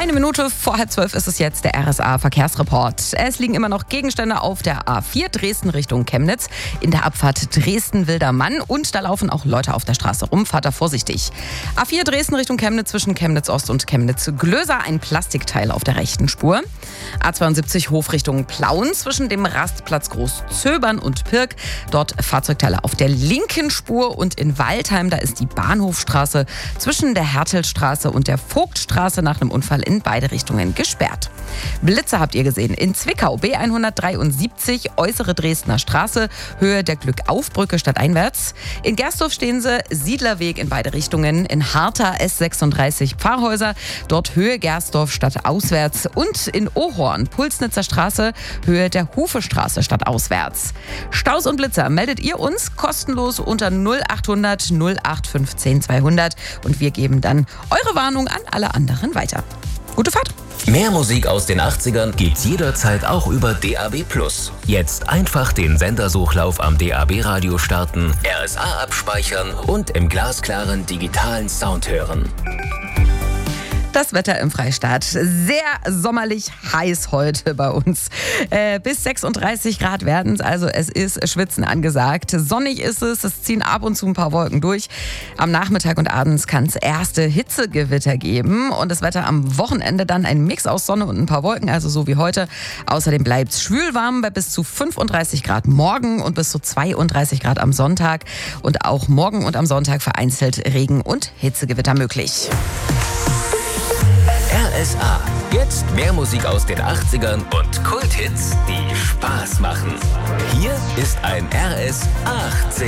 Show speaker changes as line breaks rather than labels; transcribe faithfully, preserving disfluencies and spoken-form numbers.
Eine Minute vor halb zwölf ist es jetzt, der R S A-Verkehrsreport. Es liegen immer noch Gegenstände auf der A vier Dresden Richtung Chemnitz, in der Abfahrt Dresden-Wildermann, und da laufen auch Leute auf der Straße rum. Fahrt da vorsichtig. A vier Dresden Richtung Chemnitz zwischen Chemnitz-Ost und Chemnitz-Glöser, ein Plastikteil auf der rechten Spur. A zweiundsiebzig Hof Richtung Plauen zwischen dem Rastplatz Großzöbern und Pirk. Dort Fahrzeugteile auf der linken Spur, und in Waldheim, da ist die Bahnhofstraße zwischen der Hertelstraße und der Vogtstraße nach einem Unfall in beide Richtungen gesperrt. Blitze habt ihr gesehen. In Zwickau B hundertdreiundsiebzig, äußere Dresdner Straße, Höhe der Glückaufbrücke stadteinwärts. In Gersdorf stehen sie, Siedlerweg in beide Richtungen. In Hartha S sechsunddreißig Pfarrhäuser, dort Höhe Gersdorf stadtauswärts. Und in Ohorn, Pulsnitzer Straße, Höhe der Hufestraße stadtauswärts. Staus und Blitzer meldet ihr uns kostenlos unter null achthundert null acht fünfzehn zweihundert, und wir geben dann eure Warnung an alle anderen weiter. Gute Fahrt!
Mehr Musik aus den achtzigern gibt's jederzeit auch über D A B plus. Jetzt einfach den Sendersuchlauf am D A B-Radio starten, R S A abspeichern und im glasklaren digitalen Sound hören.
Das Wetter im Freistaat. Sehr sommerlich heiß heute bei uns. Äh, bis sechsunddreißig Grad werden es, also es ist Schwitzen angesagt. Sonnig ist es, es ziehen ab und zu ein paar Wolken durch. Am Nachmittag und abends kann es erste Hitzegewitter geben, und das Wetter am Wochenende dann ein Mix aus Sonne und ein paar Wolken, also so wie heute. Außerdem bleibt es schwülwarm bei bis zu fünfunddreißig Grad morgen und bis zu zweiunddreißig Grad am Sonntag. Und auch morgen und am Sonntag vereinzelt Regen und Hitzegewitter möglich.
R S A. Jetzt mehr Musik aus den achtzigern und Kulthits, die Spaß machen. Hier ist ein R S achtzig.